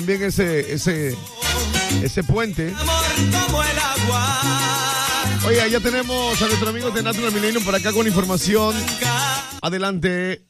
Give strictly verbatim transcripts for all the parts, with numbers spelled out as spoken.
También ese, ese, ese puente. Oiga, ya tenemos a nuestros amigos de Natural Millennium por acá con información. Adelante.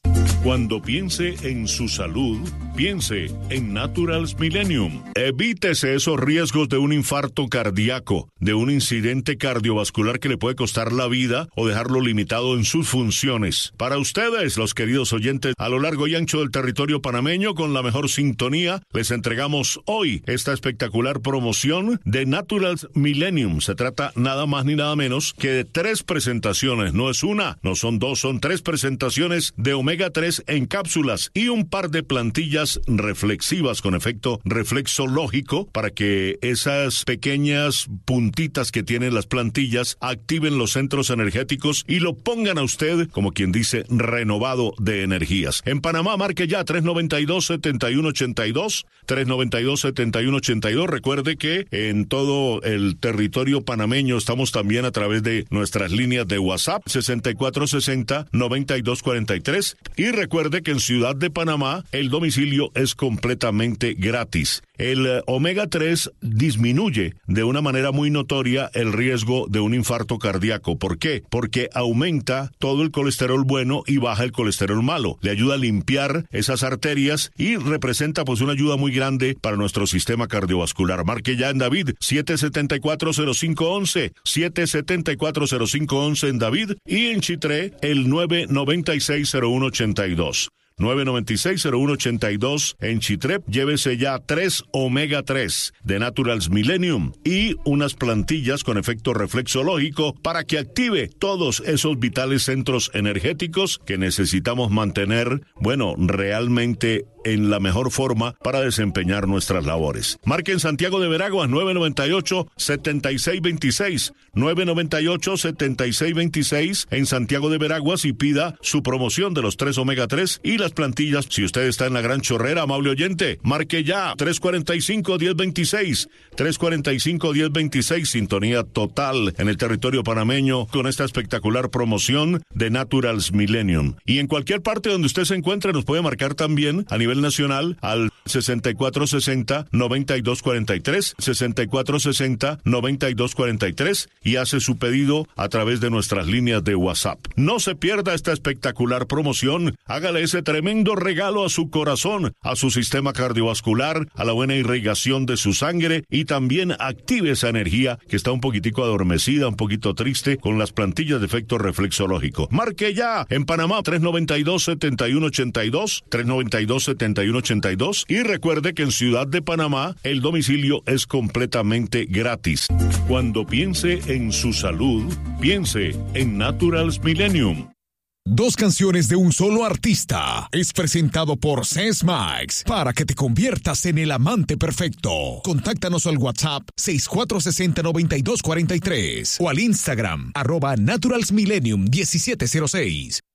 Cuando piense en su salud, piense en Naturals Millennium. Evítese esos riesgos de un infarto cardíaco, de un incidente cardiovascular que le puede costar la vida o dejarlo limitado en sus funciones. Para ustedes, los queridos oyentes, a lo largo y ancho del territorio panameño, con la mejor sintonía, les entregamos hoy esta espectacular promoción de Naturals Millennium. Se trata nada más ni nada menos que de tres presentaciones. No es una, no son dos, son tres presentaciones de omega tres en cápsulas y un par de plantillas reflexivas con efecto reflexológico para que esas pequeñas puntitas que tienen las plantillas activen los centros energéticos y lo pongan a usted, como quien dice, renovado de energías. En Panamá, marque ya tres noventa y dos, setenta y uno ochenta y dos, tres noventa y dos, setenta y uno ochenta y dos. Recuerde que en todo el territorio panameño estamos también a través de nuestras líneas de WhatsApp sesenta y cuatro sesenta, noventa y dos cuarenta y tres y recuerde que en Ciudad de Panamá el domicilio es completamente gratis. El eh, omega tres disminuye de una manera muy notoria el riesgo de un infarto cardíaco. ¿Por qué? Porque aumenta todo el colesterol bueno y baja el colesterol malo. Le ayuda a limpiar esas arterias y representa pues una ayuda muy grande para nuestro sistema cardiovascular. Marque ya en David siete siete cuatro cero cinco once, siete siete cuatro cero cinco once en David y en Chitré el nueve nueve seis cero uno ochenta y dos. nueve nueve seis cero uno ochenta y dos en Chitrep. Llévese ya tres omega tres de Naturals Millennium y unas plantillas con efecto reflexológico para que active todos esos vitales centros energéticos que necesitamos mantener, bueno, realmente en la mejor forma para desempeñar nuestras labores. Marque en Santiago de Veraguas nueve nueve ocho, setenta y seis veintiséis, nueve nueve ocho, setenta y seis veintiséis en Santiago de Veraguas y pida su promoción de los tres omega tres y las plantillas. Si usted está en la Gran Chorrera, amable oyente, marque ya tres cuarenta y cinco, diez veintiséis, tres cuarenta y cinco, diez veintiséis, sintonía total en el territorio panameño con esta espectacular promoción de Naturals Millennium. Y en cualquier parte donde usted se encuentre nos puede marcar también a nivel nacional al sesenta y cuatro sesenta, noventa y dos cuarenta y tres, sesenta y cuatro sesenta, noventa y dos cuarenta y tres y hace su pedido a través de nuestras líneas de WhatsApp. No se pierda esta espectacular promoción, hágale ese tremendo regalo a su corazón, a su sistema cardiovascular, a la buena irrigación de su sangre y también active esa energía que está un poquitico adormecida, un poquito triste con las plantillas de efecto reflexológico. Marque ya en Panamá tres noventa y dos, setenta y uno ochenta y dos, tres noventa y dos, setenta y uno ochenta y dos y recuerde que en Ciudad de Panamá el domicilio es completamente gratis. Cuando piense en su salud, piense en Naturals Millennium. Dos canciones de un solo artista es presentado por Sesmax para que te conviertas en el amante perfecto. Contáctanos al WhatsApp seis cuatro seis cero, noventa y dos cuarenta y tres o al Instagram arroba Naturals Millennium diecisiete cero seis.